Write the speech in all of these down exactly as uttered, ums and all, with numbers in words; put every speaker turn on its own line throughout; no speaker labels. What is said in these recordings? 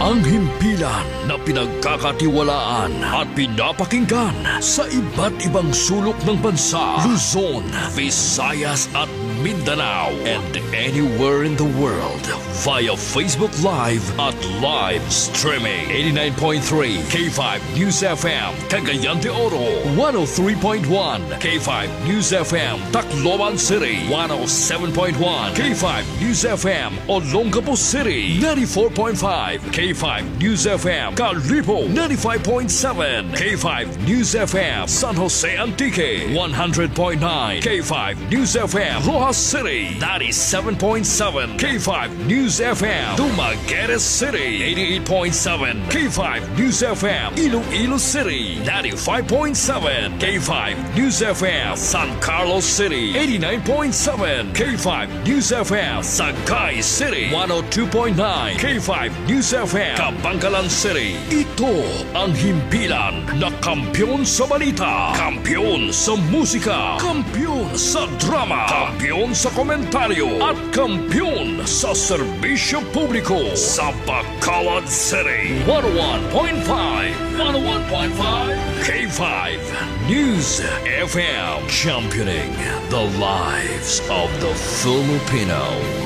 Ang himpilan na pinagkakatiwalaan at pinapakinggan sa iba't ibang sulok ng bansa, Luzon, Visayas at Mindanao, and anywhere in the world via Facebook Live at live streaming. eighty-nine point three K five News F M, Cagayan de Oro. one oh three point one K five News F M, Tacloban City. one oh seven point one K five News F M, Olongapo City. ninety-four point five K five News F M, Calibo. ninety-five point seven K five News F M, San Jose Antique. one hundred point nine K five News F M, Rojas City. ninety-seven point seven K five News F M, Dumaguete City. eighty-eight point seven K five News F M, Iloilo City. ninety-five point seven K five News F M, San Carlos City. eighty-nine point seven K five News F M, Sagay City. one oh two point nine K five News F M, Kabangkalan City. Ito ang himpilan na kampyon sa balita, kampyon sa musika, kampyon sa drama, kampyon sa komentaryo, at kampyon sa serbisyo publiko sa Bacolod City. one oh one point five one oh one point five K five News F M, championing the lives of the Filipino.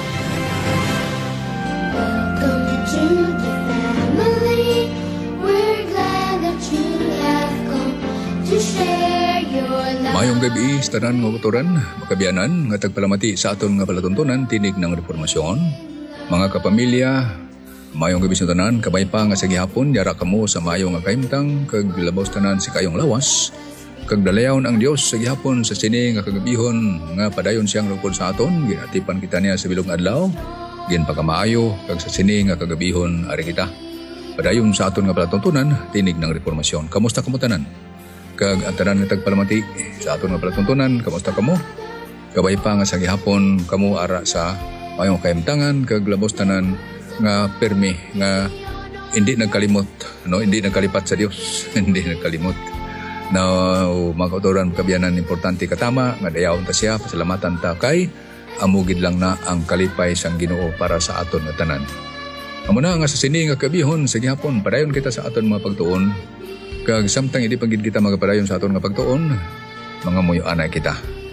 Welcome to the family. We're glad that you have come to share your life.
Mayong gabi sa tanan nga motoran, makabiyanan nga tagpalamati sa aton nga palatuntunan tinig ng reformasyon. Mga kapamilya, mayong gabi sa tanan, kabay pa nga sa gihapon, yara kamo sa mayong nga kaimtang, kag labaw sa tanan si kayong lawas, kag dalayawn ang Dios sa gihapon sa sini nga kagabihon nga padayon siyang lungkod sa aton, ginatipan kita niya sa bilog adlaw, gin pagkamaayo, kag sa sini nga kagabihon ari kita. Padayon sa aton nga palatuntunan tinig ng reformasyon. Kamusta kamo tanan? Kag ang tanan nga tagpalamati sa aton nga palatuntunan, kamusta kamo? Kabay pa nga sa gihapon kamo ara sa mayong kaimtangan, kag labos tanan nga permi nga hindi nagkalimot, no, hindi nagkalipat sa Dios, hindi nagkalimot. Now, mga kautoran, kabiyanan importante katama nga dayawon ta siya, pasalamatan ta kay amugid lang na ang kalipay sang Ginoo para sa aton nga tanan. Amo na nga sa sini nga kabihon sa gihapon, padayon kita sa aton mga pagtuon, kag samtang hindi pagid kita magapadayon sa aton nga pagtuon, mga muyo-anay kita.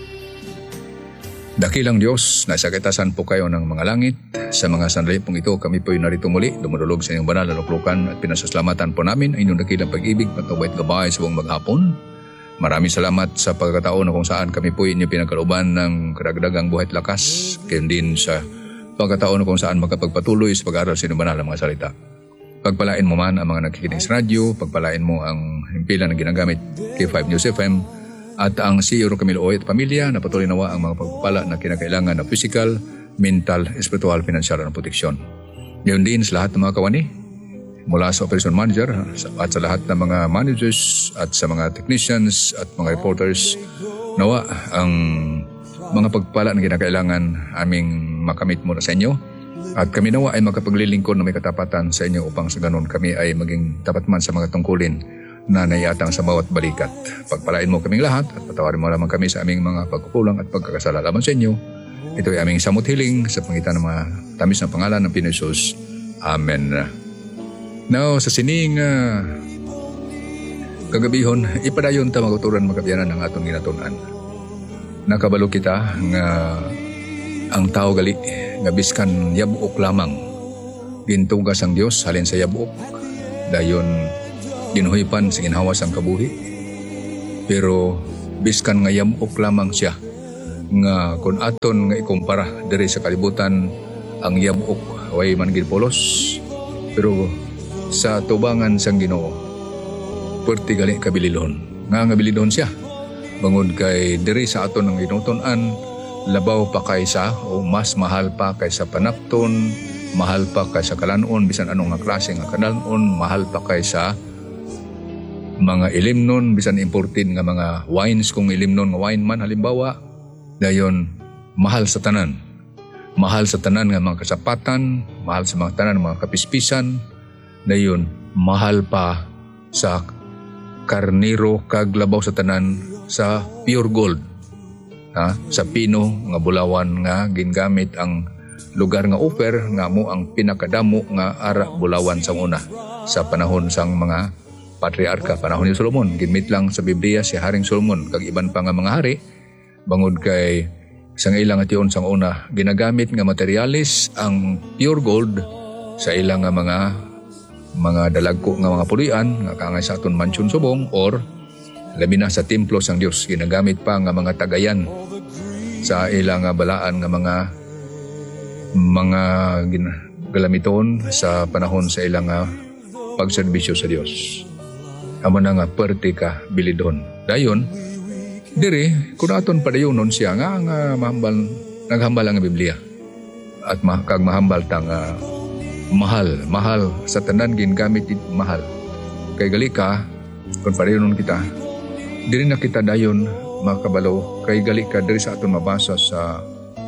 Dakilang Diyos, nasa kitasan po kayo ng mga langit. Sa mga sandali pong ito, kami po yung narito muli, dumudulog sa inyong banal na luklukan at pinasasalamatan po namin ang inyong dakilang pag-ibig, patubait gabay sa buong maghapon. Maraming salamat sa pagkataon na kung saan kami po inyong pinagkalooban ng karagdagang buhay at lakas, kayo din sa pagkataon na kung saan makapagpatuloy sa pag-aaral sa inyong banal na mga salita. Pagpalain mo man ang mga nakikinig sa radyo, pagpalain mo ang himpilan na ginagamit K five News F M, at ang C E O Camilo Oy at pamilya na patuloy nawa ang mga pagpapala na kinakailangan na physical, mental, espiritual, financial at proteksyon. Ngayon din sa lahat ng mga kawani, mula sa operation manager at sa lahat ng mga managers at sa mga technicians at mga reporters, nawa ang mga pagpapala na kinakailangan aming makamit muna sa inyo. At kami nawa ay makapaglilingkod na may katapatan sa inyo upang sa ganun kami ay maging tapat man sa mga tungkulin na naiatang sa bawat balikat. Pagpalain mo kaming lahat at patawarin mo lamang kami sa aming mga pagkukulang at pagkakasala laban sa inyo. Ito ay aming samot hiling sa pangitan ng mga tamis na pangalan ng Pinoy Jesus. Amen. Now, sa sining uh, kagabihon, ipadayon ta maguturan magabiyanan ng atong ginatunan. Nakabalo kita nga ang tao gali nga biskan yabuok lamang gintugas ang Dios halin sa yabuok. Dayon ginuhipan sa ginhawas ang kabuhi. Pero biskan nga yamok lamang siya nga kung aton nga ikumpara diri sa kalibutan ang yamok way man gid polos, pero sa tubangan sang Ginoo perti gali kabililon nga nga bilidon siya bangod kay diri sa aton ang ginuton-an labaw pa kaysa o mas mahal pa kaysa panapton, mahal pa kaysa kalanon, bisan anong nga klase nga kalanon, mahal pa kaysa mga ilimnon, bisan imported nga mga wines, kung ilimnon nga wine man halimbawa, dayon mahal sa tanan. Mahal sa tanan nga mga kasapatan, mahal sa mga tanan mga kapispisan, dayon mahal pa sa karniro kag labaw sa tanan sa pure gold. Ha? Sa pino nga bulawan nga gingamit ang lugar nga Ofer nga mo ang pinakadamo nga ara bulawan sang una sa panahon sang mga patriarka, panahon ni Solomon. Ginmit lang sa Biblia si Haring Solomon kag iban pa nga mga hari bangod kay sang ilang ation sang una ginagamit nga materyales ang pure gold sa ilang nga mga mga dalagko nga mga pulian nga kaangay sa aton mansyon subong or labi na sa templo sang Dios. Ginagamit pa nga mga tagayan sa ilang nga balaan nga mga mga galamiton sa panahon sa ilang nga pagserbisyo sa Dios. Amo na nga perti ka bilidon. Dayon, diri, kung aton padayonon siya nga, nga mahambal, naghambal ang Biblia. At ma, kag mahambal tang uh, mahal, mahal, sa tanan gingamit it mahal. Kay gali ka, kung padayonon kita, diri na kita dayon, mga kabalo, kay gali ka, diri sa aton mabasa sa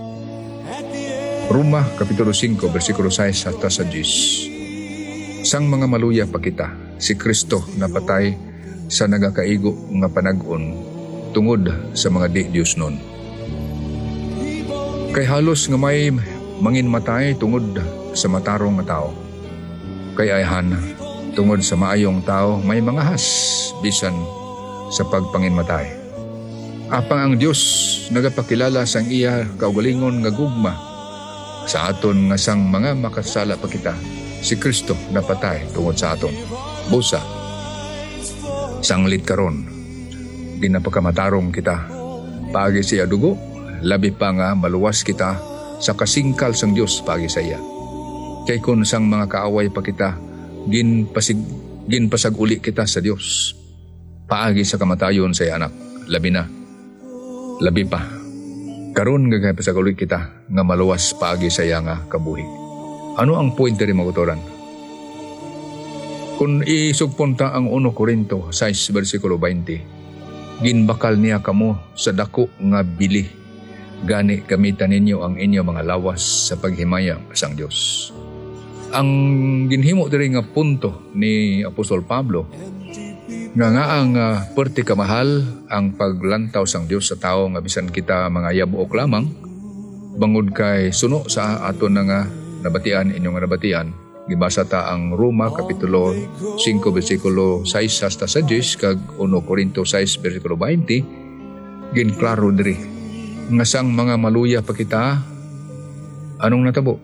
Roma, Kapitulo five, versikulo six hasta sa ten. Sang mga maluya pa kita, si Kristo napatay sa nagakaigo nga panag-on tungod sa mga di Diyos nun. Kay halos nga may mangin matay tungod sa matarong nga tao. Kay ayhan, tungod sa maayong tao, may mga has bisan sa pagpangin matay. Apang ang Diyos nagapakilala sang iya kaugalingon nga gugma sa aton nga sang mga makasala pa kita. Si Kristo napatay tungod sa aton. Busa, sanglit karon, ginapakamatarong kita. Pagi siya dugo, labi pa nga maluwas kita sa kasingkal sang Dios pagi sa iya. Kay kun sang mga kaaway pa kita, ginpasig, ginpasag uli kita sa Dios. Paagi sa kamatayon sa iya anak, labi na, labi pa. Karon nga pasag uli kita, nga maluwas paagi sa iya nga kabuhi. Ano ang point diri mga utoran? Kung isugpunta ang First Corinto six versikulo twenty, ginbakal niya kamo sa dako nga bili, gani gamitan ninyo ang inyo mga lawas sa paghimaya sang Dios. Ang ginhimo diri nga punto ni Apostol Pablo nga nga ang uh, perti kamahal ang paglantaw sang Dios sa tao nga bisan kita mga yabuok lamang bangod kay suno sa aton nga nabatian inyong nabatian. Gibasa ta ang Roma Kapitulo five versikulo six hasta sa ten kag First Corinto six versikulo twenty. Ginklaro diri nga sang mga maluya pa kita, anong natabo?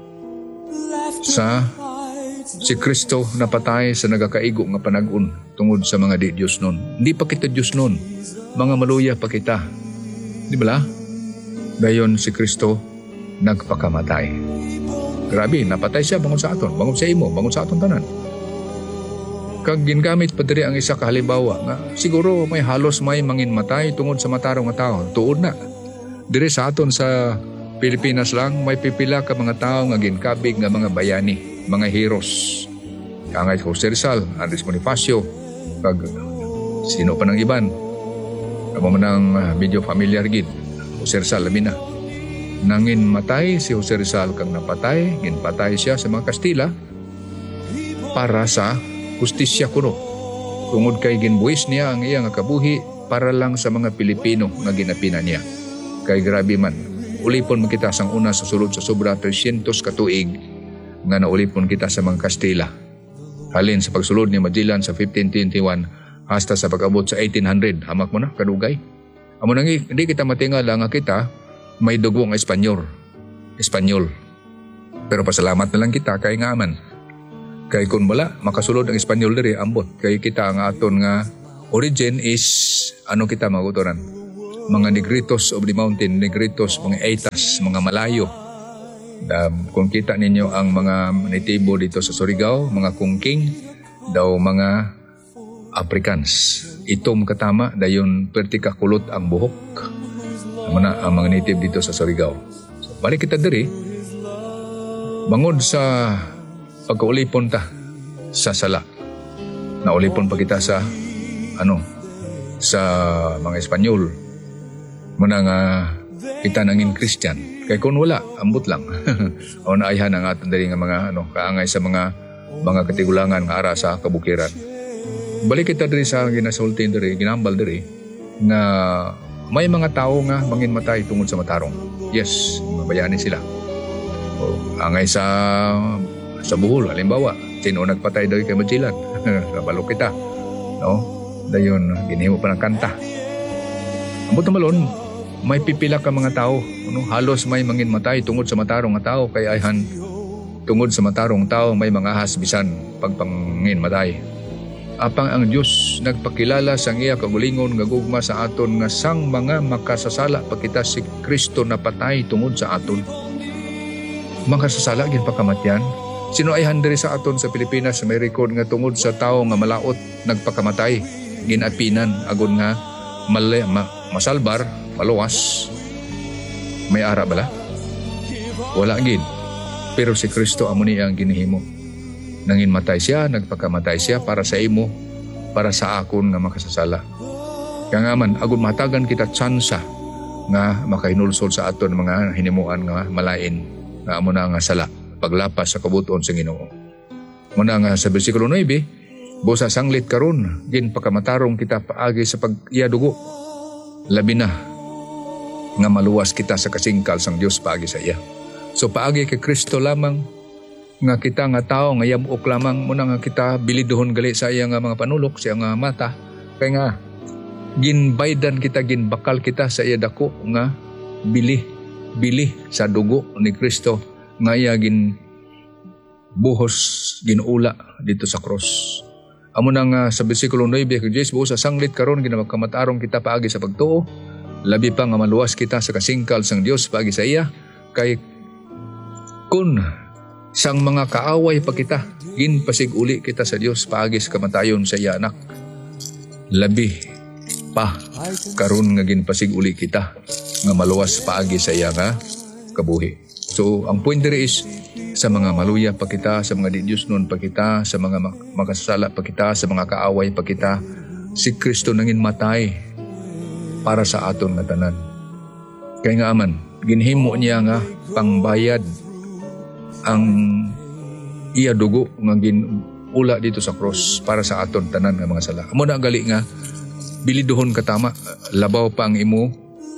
Sa si Kristo napatay sa nagakaigo nga panag-on tungod sa mga di Diyos nun. Hindi pa kita Diyos nun, mga maluya pa kita. Di ba la? Dayon si Kristo nagpakamatay. Grabe, napatay siya bangon sa aton, bangon sa imo, bangon sa aton tanan. Kag gingamit pa diri ang isa ka halimbawa nga siguro may halos may mangin matay tungod sa matarong nga tao. Tuod na. Diri sa aton sa Pilipinas lang may pipila ka mga tao nga ginkabig nga mga bayani, mga heroes. Kangay Jose Rizal, Andres Bonifacio, kag sino pa nang iban. Amo man ang medyo familiar gid. Jose Rizal labi na. Nangin matay si Jose Rizal kang napatay, ginpatay siya sa mga Kastila para sa justisya kuno. Tungod kay ginbuhis niya ang iya nga kabuhi para lang sa mga Pilipino nga ginapina niya. Kay grabe man, ulipon mo kita sang una sa sulod sa sobra three hundred katuig nga naulipon kita sa mga Kastila. Halin sa pagsulod ni Magellan sa fifteen twenty-one hasta sa pag-abot sa eighteen hundred, hamak mo na kadugay. Amo nang hindi kita matingala nga kita may dugo ng Espanyol. Espanyol. Pero pasalamat na lang kita kay nga man. Kay kung wala, makasulod ang Espanyol diri ambot. Kay kita ang aton nga origin is, ano kita maguturan? Mga Negritos of the mountain, Negritos, mga Aitas, mga Malayo. Da, kung kita ninyo ang mga natibo dito sa Surigao, mga Kungking, daw mga Africans. Itom katama, dayon perti kakulot ang buhok. Muna ang mga native dito sa Surigao. So, balik kita diri, bangod sa pagkaulipon ta sa sala. Naulipon pa kita sa, ano, sa mga Espanyol. Muna nga kita nangin Christian. Kaya kung wala, ambot lang. O naayhan ang aton diri nga mga, ano, kaangay sa mga mga katigulangan nga ara sa kabukiran. Balik kita diri sa ginasultin diri, ginambal diri, nga may mga tao nga mangin matay tungod sa matarong. Yes, mabayani sila. O, angay sa sa buhol, halimbawa, sino nagpatay daw kay Magellan? Kabalo kita. No? Dayon, ginihimo pa ng kanta. Ambot na malon, may pipila ka mga tao. Ano? Halos may mangin matay tungod sa matarong nga tao. Kaya ayhan, tungod sa matarong tao, may mga hasbisan pagpangin matay. Apang ang Diyos nagpakilala sang iya kagulingon nga gugma sa aton nga sang mga makasasala pa kita si Kristo na patay tungod sa aton. Makasasala gin pakamatyan. Sino ay handiri sa aton sa Pilipinas may record nga tungod sa tao nga malaot nagpakamatay ginapinan agon nga mali, ma, masalbar maluwas. May ara bala? Wala gin. Pero si Kristo amo niya ang ginihimo. Nangin matay siya, nagpakamatay siya para sa imo, para sa akon nga makasasala. Kaya nga man, agon matagan kita tsansa nga makahinulsol sa aton mga hinimuan nga malain nga amo na nga sala, paglapas sa kabuton sa Ginoo. Muna nga sa bersikulo nine, busa sanglit karon, gin pakamatarong kita paagi sa pag-iyadugo. Labi na nga maluwas kita sa kasingkal sang Dios paagi sa iya. So paagi kay Kristo lamang nga kita nga tao nga yamuk lamang muna nga kita bilidohon gali sa iya nga mga panulok, sa iya nga mata. Kaya nga ginbaydan kita, ginbakal kita sa iya dako nga bili, bili sa dugo ni Kristo nga iya gin buhos, ginula dito sa cross. Amo na nga sa bersikulo nine, kay Jesus buhos sa sanglit karon ginamagkamatarong kita paagi sa pagtuo, labi pa nga maluwas kita sa kasingkal sang Dios paagi sa iya. Kay kun sang mga kaaway pa kita, ginpasig uli kita sa Dios paagi sa kamatayon sa iya anak. Labi pa karon nga ginpasig uli kita nga maluwas paagi sa iya nga kabuhi. So ang point diri is sa mga maluya pa kita, sa mga di-Diyos noon pa kita, sa mga makasasala pa kita, sa mga kaaway pa kita, si Kristo nangin matay para sa aton nga tanan. Kaya nga aman, ginhimo niya nga pangbayad ang iya dugo nga ginula dito sa cross para sa aton tanan nga mga sala. Amo na gali nga bilidohon katama, labaw pa ang imo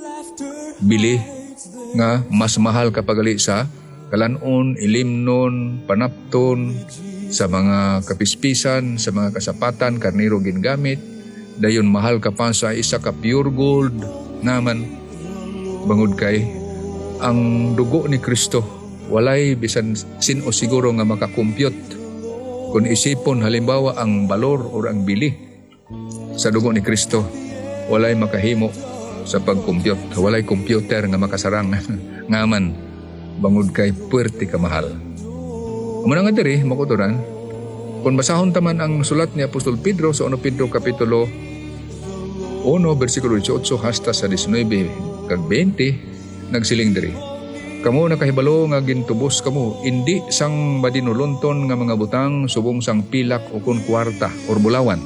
bili nga mas mahal ka pagali sa kalanon, ilimnon, panapton, sa mga kapispisan, sa mga kasapatan, karniro gingamit. Dayon mahal ka pa sa isa ka pure gold naman. Bangod kay ang dugo ni Kristo walay bisan sino siguro nga makakompute kung isipon halimbawa ang balor o ang bili sa dugo ni Kristo, walay makahimo sa pag-compute, walay computer nga makasarang ngaman bangod kay puwerte ka mahal. Muna nga diri makuturan kung basahon taman ang sulat ni Apostol Pedro sa First Pedro kapitulo one bersikulo eighteen hasta sa nineteen kag twenty nagsiling diri. Kamo nakahibalo nga gintubos kamo indi sang madinulonton nga mga butang subong sang pilak o kun kwarta or bulawan.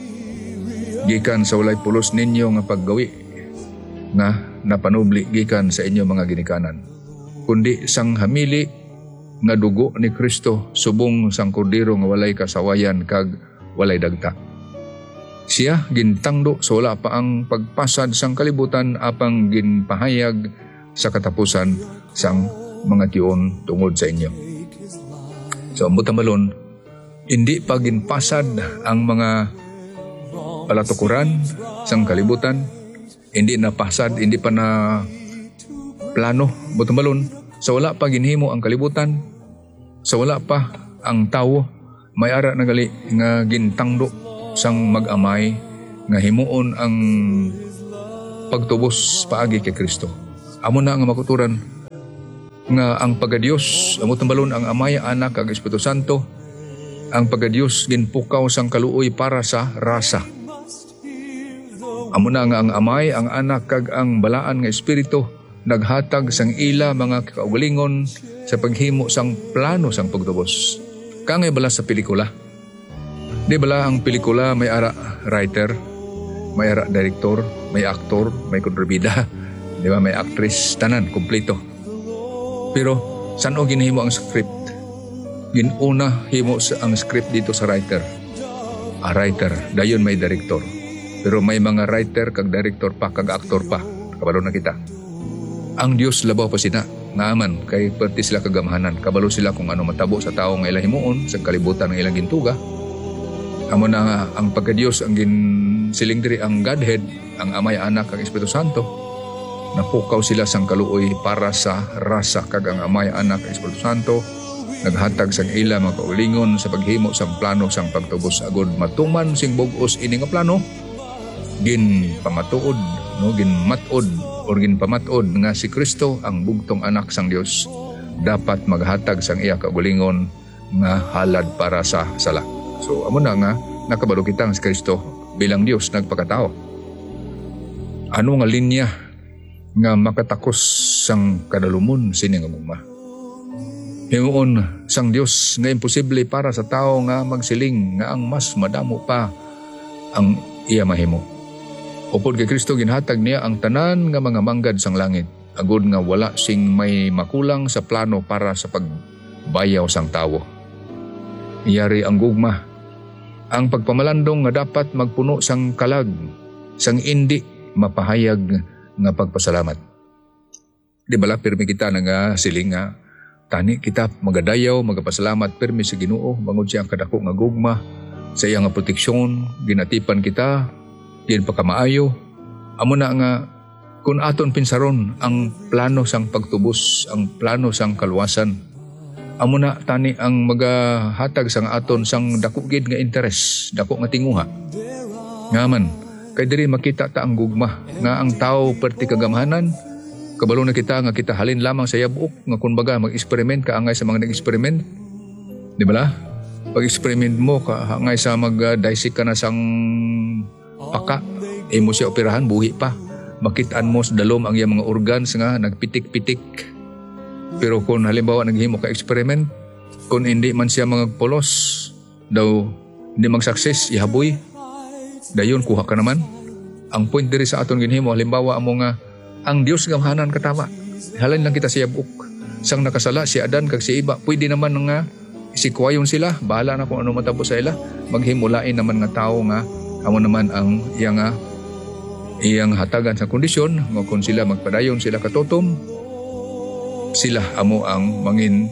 Gikan sa walay pulos ninyo nga paggawi nga napanubli gikan sa inyo mga ginikanan. Kundi sang hamili nga dugo ni Kristo subong sang kordero nga walay kasawayan kag walay dagta. Siya gintangdo so wala pa ang pagpasad sang kalibutan apang ginpahayag sa katapusan sang mga tiyon tungod sa inyo. So ang butamalon, hindi pa ginpasad ang mga palatukuran sang kalibutan, hindi na pasad, hindi pa na plano. Butamalon, sa wala pa ginhimo ang kalibutan, sa wala pa ang tao, may ara na gali nga gintangdo sang mag-amay nga himuon ang pagtubos paagi kay Kristo. Amo na nga makuturan nga ang pagadios, amo tambalon ang Amay, Anak kag Espiritu Santo, ang pagadios ginpukaw sang kaluoy para sa rasa. Amo na nga ang Amay, ang Anak kag ang balaan nga Espiritu naghatag sang ila mga kaugalingon sa paghimo sang plano sang pagtubos. Kangay bala sa pelikula. Di bala ang pelikula may ara writer, may ara director, may aktor, may kontrabida, di ba may actress, tanan, kompleto. Pero saan o ginhimo ang script? Ginuna himo sa ang script dito sa writer. A writer, dayon may director. Pero may mga writer kag director pa kag aktor pa. Kabalo na kita. Ang Dios labaw pa sina. Ngaaman kay perti sila kagamahanan, kabalo sila kung ano matabo sa tao nga ilang himuon sa kalibutan ng ilang gintuga. Amo na nga ang pagka-Dios ang ginsiling diri ang Godhead, ang Amay, Anak, ang Espiritu Santo. Napukaw sila sang kaluoy para sa rasa kag ang Amay, Anak, ang Espiritu Santo. Naghatag sang ila mga kaulingon sa paghimo sang plano sang pagtubos agod matuman sing bug-os ini nga plano. Gin pamatuod, no, gin matod or gin pamatod nga si Kristo ang bugtong anak sang Dios dapat maghatag sang iya kaulingon nga halad para sa sala. So amo na nga nakabalo kita nga si Kristo bilang Dios nagpakatao. Ano nga linya nga makatakos sang kadalumon sini nga gugma? Himuon sang Dios nga imposible para sa tao nga magsiling nga ang mas madamo pa ang iya mahimo. Upod kay Kristo ginhatag niya ang tanan nga mga manggad sang langit agud nga wala sing may makulang sa plano para sa pagbayaw sang tawo. Iyari ang gugma, ang pagpamalandong nga dapat magpuno sang kalag, sang indi mapahayag nga pagpasalamat. Di bala pirmi kita nga siling nga tani kita magadayaw, magapasalamat pirmi sa Ginoo bangod siya ang kadako nga gugma sa iya nga proteksyon, ginatipan kita, din pagkamaayo. Amo na nga kung aton pinsaron ang plano sang pagtubos, ang plano sang kaluwasan. Amo na tani ang magahatag sang aton sang dako gid nga interes, dako nga tinguha. Ngaman, kay diri makita ta ang gugma nga ang tao perti kagamahanan, kabalo na kita nga kita halin lamang sa yabuok nga kumbaga mag-experiment ka angay sa mga nag-experiment. Di ba la? Pag-experiment mo ka angay sa mag-dissect ka na sang paka, eh mo siya operahan, buhi pa. Makitaan mo sa dalom ang iyang mga organs nga nagpitik-pitik. Pero kung halimbawa naghimo ka experiment, kung hindi man siya mga polos, daw hindi mag-success, ihaboy, dayon kuha ka naman. Ang point diri sa aton ginhimo, halimbawa amo nga, ang Dios gamahanan katama. Halin lang kita siya buk. Sang nakasala si Adan kag si Iba, pwede naman nga isikwayon sila, bahala na kung ano matabo sa ila. Maghimulain naman nga tao nga amo naman ang iyang iyang hatagan sa kondisyon nga kung sila magpadayon sila katotom, sila amo ang mangin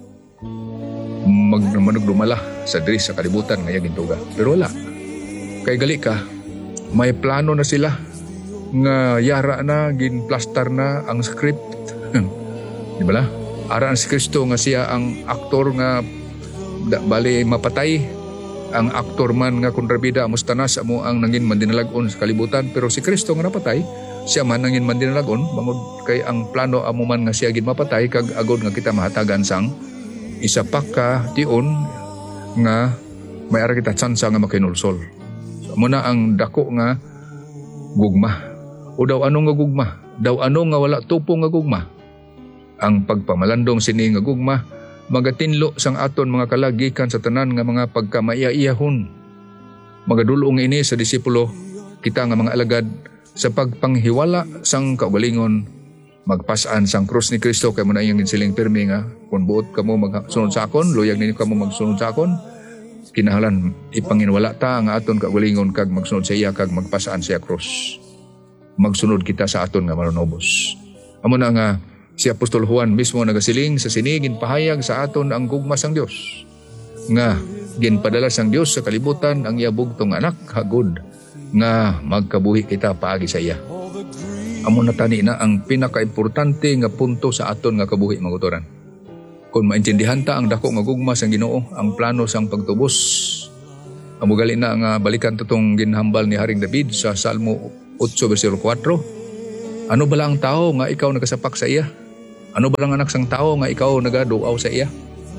magmanugdumala sa diri sa kalibutan nga gintuga. Pero wala. Kay gali ka, may plano na sila nga yara na, ginplastar na ang script. Di ba la? Ara si Kristo nga siya ang aktor nga da, bali mapatay. Ang aktor man nga kontrabida mustanas amo ang nangin mandinalagon sa kalibutan, pero si Kristo nga napatay, siya man nangin mandinalagon bangod kay ang plano amo man nga siya gid mapatay kag agod nga kita mahatagan sang isa pa ka tion nga may ara kita tsansa nga makinulsol. So amo na ang dako nga gugma. O daw ano nga gugma? Daw ano nga wala tupo nga gugma? Ang pagpamalandong sini nga gugma magatinlo sang aton mga kalagikan sa tanan nga mga pagkamaiyaiyahon. Magadulong ini sa disipulo, kita nga mga alagad, sa pagpanghiwala sang kaugalingon, magpasaan sang krus ni Kristo, kay mo na iyang ginsiling pirmi nga, kung buot ka mo magsunod sa akon, luyag ninyo ka mo magsunod sa akon, kinahanglan ipanginwala ta nga aton kaugalingon kag magsunod sa iya kag magpasaan sa krus. Magsunod kita sa aton nga manunobos. Amo na nga, si Apostol Juan mismo nagasiling sa sinigin pahayag sa aton ang gugma sang Dios. Nga ginpadala sang Dios sa kalibutan ang iya bugtong anak hagod nga magkabuhi kita paagi sa iya. Amo na tani na ang pinakaimportante nga punto sa aton nga kabuhi magutoran. Kung maintindihan ta ang dako nga gugma sang Ginoo, ang plano sang pagtubos. Amo gali na nga balikan tutong ginhambal ni Haring David sa Salmo eight versikulo four. Ano bala ang tao nga ikaw nagasapak sa iya? Ano ba lang anak sang tao nga ikaw nagaduaw sa iya?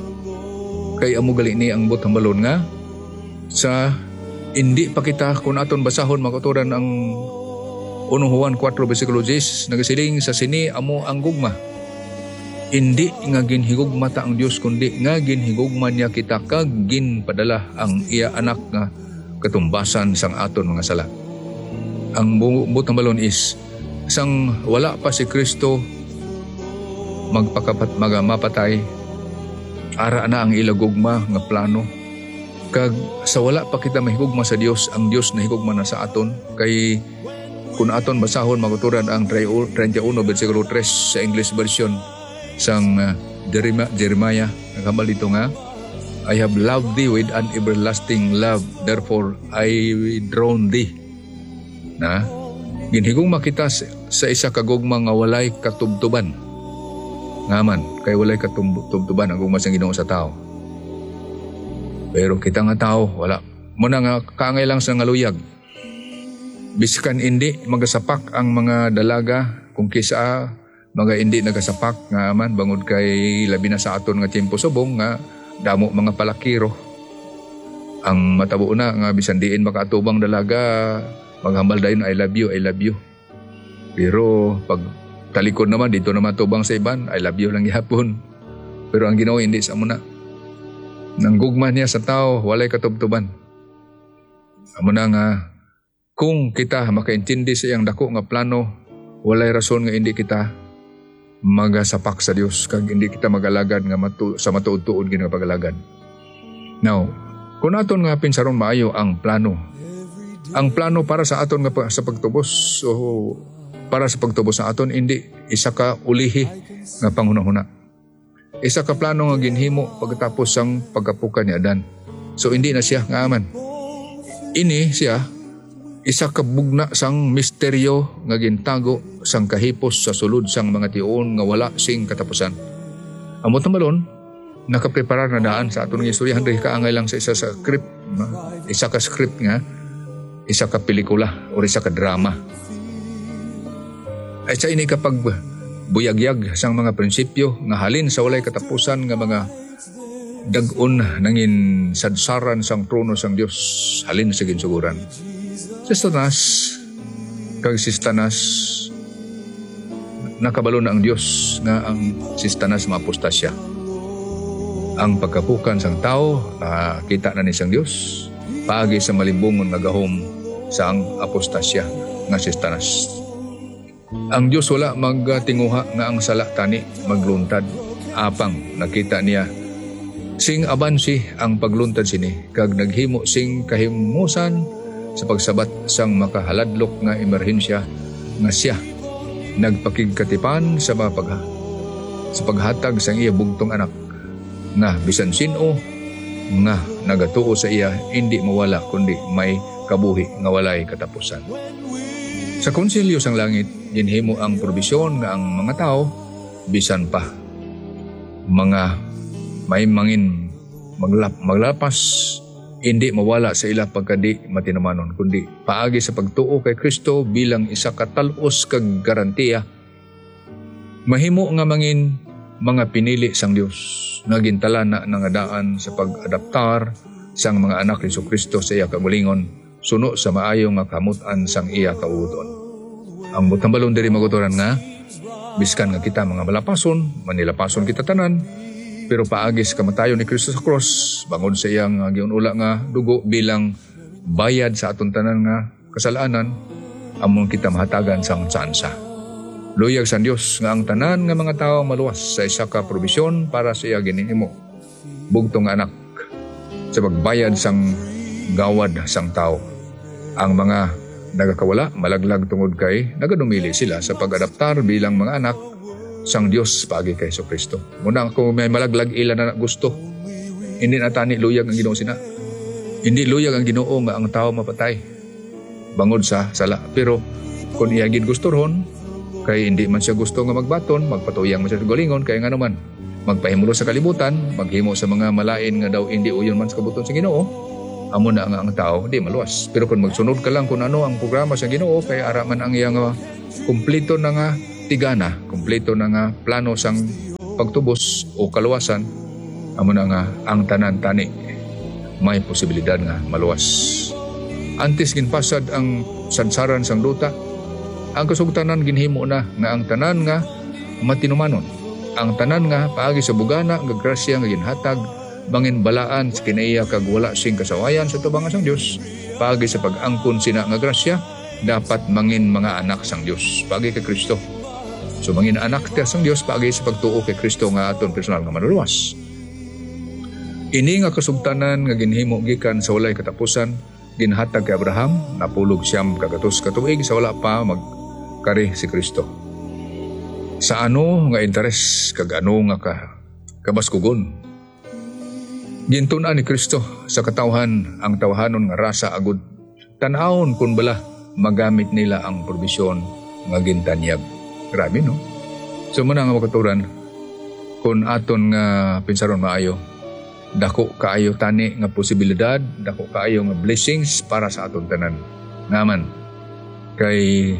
Kay amo gali ni ang butang balon nga sa hindi pa kita kung aton basahon makuturan ang First Juan four versikulo ten nagasiling sa sini amo ang gugma. Hindi nga ginhigugma ta ang Dios kundi nga ginhigugma niya kita kag ginpadala ang iya anak nga katumbasan sang aton mga sala. Ang butang balon is sang wala pa si Kristo magpakapat magamapatay, ara na ang ilagugma nga plano. Kag sa wala pa kita mahigugma sa Dios, ang Dios nahigugma na sa aton. Kay kung aton basahon maguturan ang thirty-one versikulo three sa English version, sang uh, Jeremiah, Jeremiah nakabal dito nga, I have loved thee with an everlasting love, therefore I drawn thee. Na, ginhigong makita sa isa kagugma nga walay katubtuban. Ngaman, kay walay katubtuban ang gugma sang Ginoo sa tao. Pero kita nga tao, wala. Muna nga, kaangay lang sa ngaluyag. Biskan hindi magasapak ang mga dalaga, kung kisa mga hindi nagasapak nga man, bangod kay labi na sa aton nga tiyempo subong nga, damo mga palakiro. Ang matabo na nga bisan diin makaatubang dalaga, maghambal dayon I love you, I love you. Pero pag talikod naman dito naman tubang sa iban, I love you lang gihapon. Pero ang Ginoo hindi sa muna. Nanggugma niya sa tao, walay katubtuban. Amo na nga kung kita makaintindi sa iyang dako nga plano, walay rason nga hindi kita magasapak sa Dios kag hindi kita magalagad nga matu sa matuod-tuod gina pagalagad. Now, kung aton nga pinsaron maayo ang plano, ang plano para sa aton nga sa pagtubos o para sa pagtubos sa aton hindi isa ka ulihi nga panghunahuna. Isa ka plano nga ginhimo pagkatapos sang pagkapukan ni Adan. So hindi na siya nga aman. Ini siya isa ka bugna sang misteryo nga gintago sang kahipos sa sulod sang mga tiyon nga wala sing katapusan. Amot malon, nakapreparar na daan sa aton nga istoryahan dahil kaangay lang sa isa sa script, isa ka script nga, isa ka pelikula o isa ka drama. Ay sa ini kapag buyagyag sang mga prinsipyo nga halin sa walay katapusan nga mga dag-on nangin sadsaran sang trono sang Dios halin sa ginsuguran. Si Satanas, kag si Satanas, nakabalo na ang Diyos nga ang si Satanas maapostasya. Ang pagkapukan sang tao, nakita na ni sang Diyos, paagi sa malimbungon nga gahom sa ang apostasya nga si Satanas. Ang Diyos wala magtinguha nga ang sala tani magluntad, apang nakita niya sing abansi ang pagluntad sini, kag naghimo sing kahimusan sa pagsabat sang makahaladlok nga emerhensya nga siya nagpakigkatipan sa mga pagha, sa paghatag sang iya bugtong anak nga bisan sino nga nagatuo sa iya hindi mawala kundi may kabuhi nga walay katapusan. Sa konsilyo sang langit ginhimo ang probisyon nga ang mga tao bisan pa mga may mangin maglap, maglapas hindi mawala sa ila pagkadi matinamanon, kundi paagi sa pagtuo kay Kristo bilang isa katalos kag garantiya. Mahimo nga mangin mga pinili sang Dios nga gintalana nga daan sa pag-adaptar sang mga anak ni Kristo sa iya kagulingon, suno sa maayo nga kamutan sang iya kauton. Ang butambalon diri magutoran nga biskan nga kita mga malapason, manilapason kita tanan, pero paagis kamatayon ni Kristo sa cross, bangod sa iyang uh, giunula nga dugo bilang bayad sa aton tanan nga kasalanan, amon kita mahatagan sang tsansa. Luyag sa Dios nga ang tanan nga mga tawo maluwas sa isa ka probisyon para sa iya ginhimo. Bugtong anak sa pagbayad sang gawad sang tao. Ang mga nagakawala malaglag tungod kay nagadumili sila sa pag-adaptar bilang mga anak sang Dios paagi kay Kristo. Muna kung may malaglag ilan na gusto, hindi na tani luyag ang Ginoo sina. Hindi luyag ang Ginoo nga ang tao mapatay bangod sa sala. Pero kung iya gid gusto ron, kay hindi man siya gusto nga magbaton, magpatuyang man siya sa galingon, kaya nga naman magpahimulo sa kalibutan, maghimo sa mga malain nga daw hindi uyon man sa kabuton sa Ginoo, amo na nga ang tao di maluwas. Pero kung magsunod ka lang kung ano ang programa sa Ginoo, kay ara man ang iyang uh, kumpleto na nga tigana, kumpleto na nga plano sang pagtubos o kaluwasan, amo na nga ang tanan tani may posibilidad nga maluwas. Antes ginpasad ang sansaran sang duta, ang kasugtanan ginhimo na nga ang tanan nga matinumanon, ang tanan nga paagi sa bugana nga grasya nga ginhatag bangin balaan sa kinaiya kag wala sing kasawayan sa tubangan sang Dios, paagi sa pag-angkon sina nga grasya dapat mangin mga anak sang Dios paagi kay Kristo. So mangin anak ta sang Dios paagi sa pagtuo kay Kristo nga aton personal nga manuluwas. Ini nga kasugtanan nga ginhimo gikan sa walay katapusan ginhatag kay Abraham, napulog siyam kagatos ka tuig sa wala pa magkari si Kristo. sa ano nga interes kag ano nga ka kabaskugon. Gintunan ni Kristo sa katawhan ang tawhanon nga rasa agud tan-awon kun bala magamit nila ang probisyon nga gintanyag. Grabe no? So muna nga makaturan, kung aton nga pinsaron maayo, dako kaayo tani nga posibilidad, dako kaayo nga blessings para sa aton tanan. Naman, kay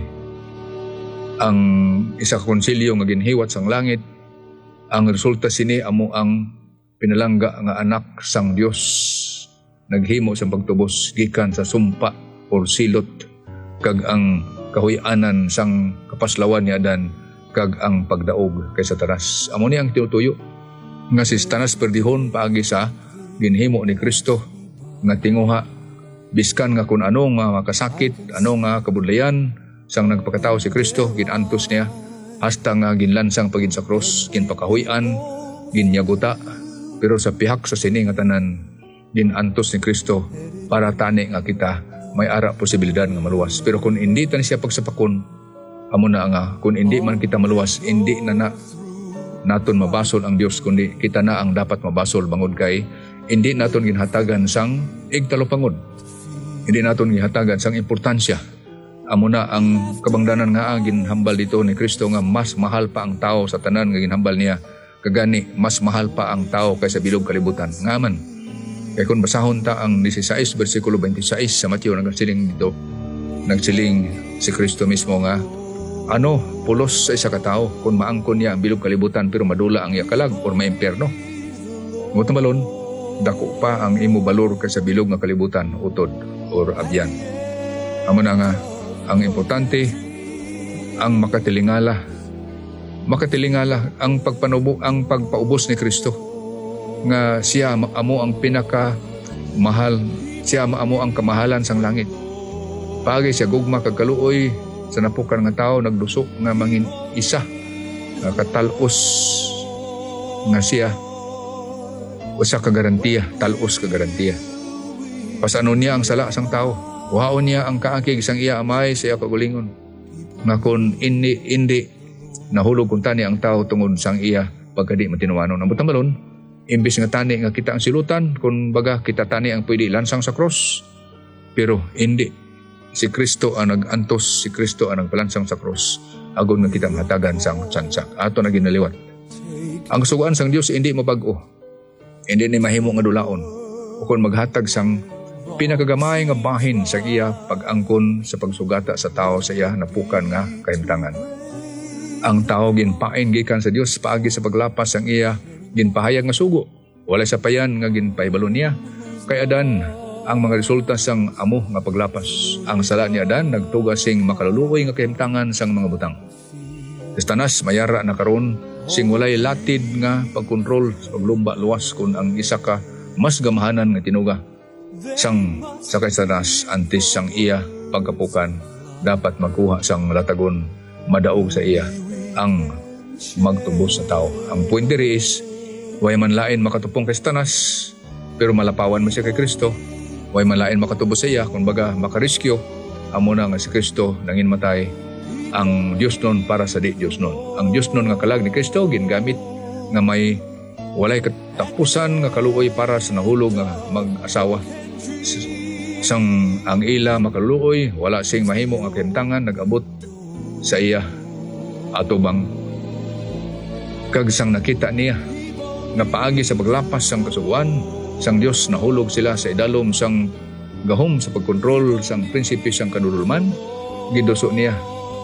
ang isa ka konsilyo nga ginhiwat sang langit, ang resulta sini amo ang pinalangga nga anak sang Dios naghimo sa pagtubos gikan sa sumpa or silot kag ang kahuy-anan sang kapaslawan ni Adan kag ang pagdaog kay Satanas. Amo ni ang tinutuyo nga si Satanas perdihon paagi sa ginhimo ni Kristo nga tinguha biskan nga kun ano nga makasakit, ano nga kabudlayan sang nagpakatao si Kristo, ginantos niya hasta nga ginlansang pagin sa cross, ginpakahuy-an, ginyaguta. Pero sa pihak sa sini nga tanan, ginantos ni Kristo para tani nga kita may ara posibilidad nga maluwas. Pero kung hindi tani siya pagsapakon, amo na nga, kung hindi man kita maluwas, hindi na na naton mabasol ang Dios, kundi kita na ang dapat mabasol bangod kay hindi naton ginhatagan sang igtalopangod. Hindi naton ginhatagan sang importansya. Amo na ang kabangdanan nga ang ginhambal dito ni Kristo nga mas mahal pa ang tao sa tanan nga ginhambal niya. Kagani, mas mahal pa ang tao kaysa bilog kalibutan. Ngaman, kaya kung basahon ta ang sixteen, versikulo twenty-six sa Mateo, nagsiling dito, nagsiling si Kristo mismo nga, ano, pulos sa isa katao kung maangkon niya ang bilog kalibutan pero madula ang yakalag or may impyerno. Ngunit malon, dako pa ang imo balor kaysa bilog nga kalibutan, utod or abyan. Amo na nga, ang importante, ang makatilingala makatilingala ang pagpanubo, ang pagpaubos ni Kristo nga siya amo ang pinaka mahal, siya amo ang kamahalan sang langit. Pagi siya gugma kag kaluoy sa napukan nga tao nagdusok nga mangin isa nga katalos nga siya usa ka garantiya, talos ka garantiya. Pasano niya ang sala sang tao, waon niya ang kaakig sang iya amay sa iya kagulingon nga kun indi indi nahulog kung tani ang tao tungod sang iya pagkadi matinuwanon. Ang butang balon, imbis nga tani nga kita ang silutan, kung baga kita tani ang pwede lansang sa cross. Pero hindi. Si Kristo ang nag-antos, si Kristo ang nagpalansang sa cross. Agon nga kita mahatagan sang tsansak. Ato na ginaliwat. Ang sugaan sang Dios hindi mabago. Hindi ni mahimo nga dulaon. O kung maghatag sang pinakagamay nga bahin sa iya pag-angkon sa pagsugata sa tao sa iya napukan nga kahimtangan. Ang tao ginpain gikan sa Dios paagi sa paglapas ang iya ginpahayag nga sugo. Wala sa payan nga ginpaibalon niya. Kay Adan ang mga resulta sang amo nga paglapas. Ang sala ni Adan nagtuga sing makaluluoy nga kahimtangan sang mga butang. Satanas mayara na karon sing walay latid nga pagkontrol sa paglumba luwas kun ang isa ka mas gamahanan nga tinuga. Sang sa kay Satanas antes sang iya pagkapukan dapat magkuha sang latagon madaog sa iya ang magtubos sa tao. Ang point diri is, way man lain makatupong kay Satanas, pero malapawan mo siya kay Kristo. Way man lain makatubos sa iya, kung baga makariskyo, amo na nga si Kristo nangin matay ang Diyos nun para sa di Diyos nun. Ang Diyos nun nga kalag ni Kristo, gingamit nga may walay katapusan nga kaluoy para sa nahulog nga mag-asawa. Sang ang ila makaluoy, wala sing mahimo nga kintangan, nag-abot sa iya atubang kag sang nakita niya nga paagi sa paglapas sang kasuguan sang Dios nahulog sila sa idalom sang gahom sa pagkontrol sang prinsipe sang kadululman. Giduso niya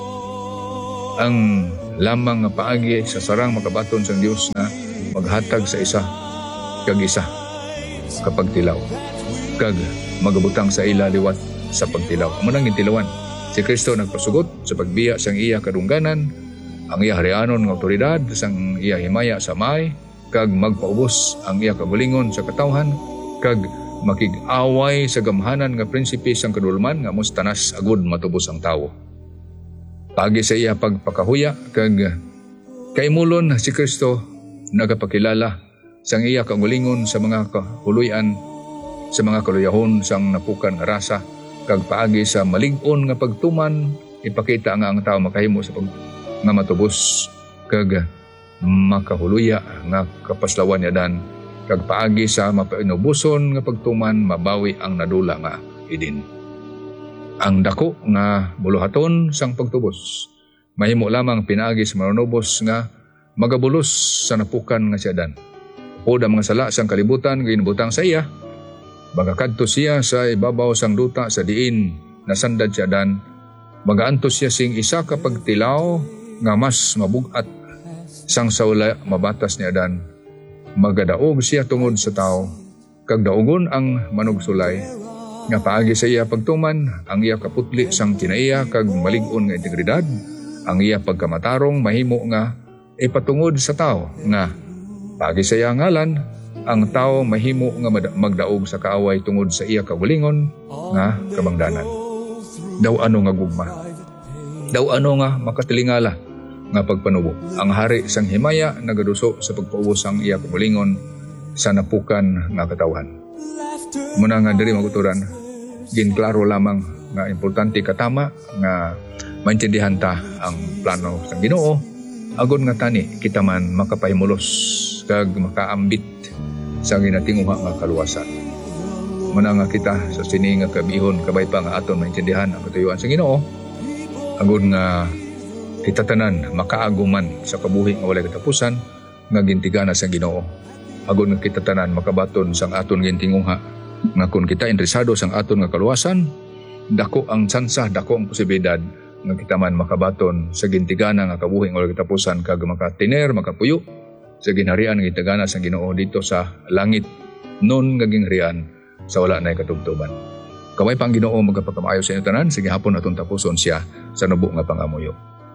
ang lamang nga paagi sa sarang makabaton sang Dios na maghatag sa isa kag isa kapag tilaw kag magabutang sa ila liwat sa pagtilaw. Amo nang gintilawan si Kristo nagpasugot sa pagbiya sang iya kadungganan, ang iya harianon ng otoridad sang iya himaya sa may, kag magpaubos ang iya kagulingon sa katawhan, kag makig-away sa gamhanan nga prinsipe sang kadulman nga mustanas agud matubos ang tawo. Pagi sa iya pagpakahuya, kag kaimulon si Kristo nagapakilala sang iya kagulingon sa mga kahuluyan, sa mga kaluyahon sang napukan nga rasa, kag paagi sa malig-on nga pagtuman, ipakita nga ang tao makahimo sa pag nga matubos kag makahuluya nga kapaslawan niya dan kag paagi sa mapainubuson nga pagtuman mabawi ang nadula nga idin. Ang dako nga buluhaton sang pagtubos mahimo lamang pinaagi sa manunubos nga magabulos sa napukan nga siya dan. O da mga sala sang kalibutan nga ginbutang sa iya, magakadto siya sa ibabaw sang duta sa diin nasandad siya dan, magaantos siya sing isa ka pagtilaw nga mas mabugat sang saula mabatas niya dan, magadaog siya tungod sa tao, kag daogon ang manugsulay, nga paagi sa iya pagtuman, ang iya kaputli sang kinaiya kag malig-on nga integridad, ang iya pagkamatarong mahimo nga ipatungod sa tao, nga paagi sa iya ngalan, ang tao mahimo nga magdaog sa kaaway tungod sa iya kabulingon nga kabangdanan. Daw ano nga gugma, daw ano nga makatilingala nga pagpanubo. Ang hari sang himaya nagaduso sa pagpaubos ang iya kabulingon sa napukan nga katawan. Muna nga diri maguturan, ginklaro lamang nga importante katama nga maintindihan ta ang plano sang Ginoo, agon nga tani kita man makapahimulos kag makaambit sa ginatinguha nga kaluwasan. Muna nga kita sa sini nga kabihon kabay pa nga aton maintindihan ang katuyuan sang Ginoo, agon nga kita tanan makaaguman sa kabuhi nga walay katapusan nga gintigana sa Ginoo. Agon nga kita tanan makabaton sang aton gintinguha nga kung kita interesado sang aton nga kaluwasan, dako ang tsansa, dako ang posibilidad nga kita man makabaton sa gintigana nga kabuhi nga walay katapusan kag makatiner, makapuyo sa ginharian nga gintigana sang Ginoo dito sa langit non nga ginharian sa wala na katubtuban. Kamay pang Ginoo magapakamayo sa inyo tanan, sige hapon atong tapuson siya sa nubo nga pangamuyo.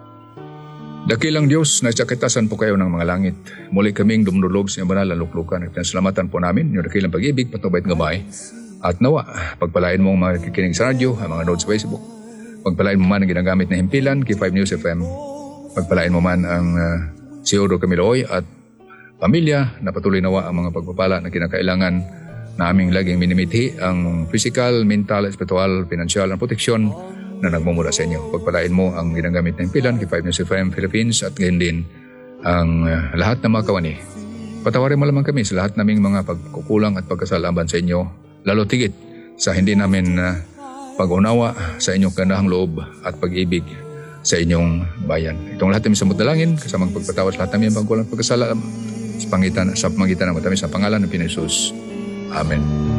Dakilang Diyos, nagsakitasan po kayo ng mga langit. Muli kaming dumdulog sa banal na luklukan at pinasalamatan po namin yung dakilang pag-ibig, patubay at gabay. At nawa, pagpalain mo ang mga kikinig sa radyo, ang mga notes sa Facebook. Pagpalain mo man ang ginagamit na himpilan, K five News F M. Pagpalain mo man ang uh, si Odo Camiloy at pamilya na patuloy nawa ang mga pagpapala na kinakailangan na aming laging minimithi ang physical, mental, spiritual, financial, at proteksyon na nagmumula sa inyo. Pagpalain mo ang ginagamit ng pilan, K five News F M Philippines at gayon din ang uh, lahat ng mga kawani. Patawarin mo lamang kami sa lahat naming mga pagkukulang at pagkasalaban sa inyo, lalo tigit sa hindi namin uh, pag-unawa sa inyong kanahang loob at pag-ibig sa inyong bayan. Itong lahat namin sa mudalangin, kasamang pagpatawas lahat namin ang pagkulang at pagkasalaban sa pangitan, sa pangitan ng matami sa pangalan ng Pinoy Jesus. Amen.